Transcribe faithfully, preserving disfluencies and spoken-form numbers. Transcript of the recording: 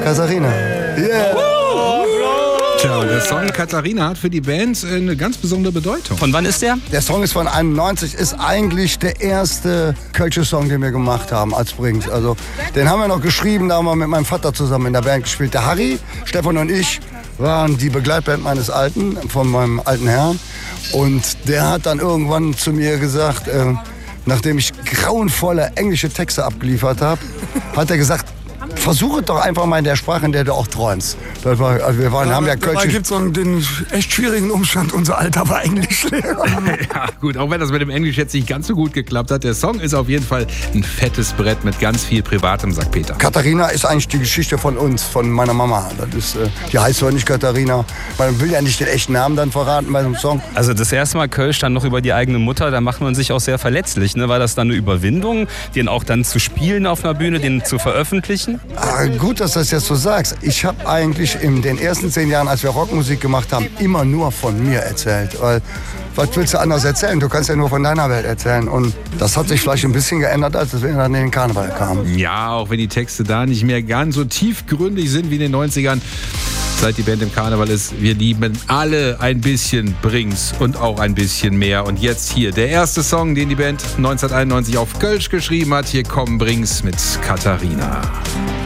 Katharina. Yeah. Tja, der Song Katharina hat für die Band eine ganz besondere Bedeutung. Von wann ist der? Der Song ist von einundneunzig, ist eigentlich der erste kölsche Song, den wir gemacht haben als Brings. Also, den haben wir noch geschrieben, da haben wir mit meinem Vater zusammen in der Band gespielt. Der Harry, Stefan und ich waren die Begleitband meines Alten, von meinem alten Herrn. Und der hat dann irgendwann zu mir gesagt, äh, nachdem ich grauenvolle englische Texte abgeliefert habe, hat er gesagt, versuche doch einfach mal in der Sprache, in der du auch träumst. Das war, also wir waren, ja, haben ja Kölsch. Da gibt es so den echt schwierigen Umstand, unser Alter war Englischlehrer. Ja gut, auch wenn das mit dem Englisch jetzt nicht ganz so gut geklappt hat, der Song ist auf jeden Fall ein fettes Brett mit ganz viel Privatem, sagt Peter. Katharina ist eigentlich die Geschichte von uns, von meiner Mama. Das ist, äh, die heißt zwar nicht Katharina, man will ja nicht den echten Namen dann verraten bei so einem Song. Also das erste Mal Kölsch dann noch über die eigene Mutter, da macht man sich auch sehr verletzlich. Ne? War das dann eine Überwindung, den auch dann zu spielen auf einer Bühne, den zu veröffentlichen? Ah, gut, dass du das jetzt so sagst. Ich habe eigentlich in den ersten zehn Jahren, als wir Rockmusik gemacht haben, immer nur von mir erzählt. Weil, was willst du anders erzählen? Du kannst ja nur von deiner Welt erzählen. Und das hat sich vielleicht ein bisschen geändert, als wir dann in den Karneval kamen. Ja, auch wenn die Texte da nicht mehr ganz so tiefgründig sind wie in den neunzigern. Seit die Band im Karneval ist, wir lieben alle ein bisschen Brings und auch ein bisschen mehr. Und jetzt hier der erste Song, den die Band neunzehnhunderteinundneunzig auf Kölsch geschrieben hat. Hier kommen Brings mit Katharina.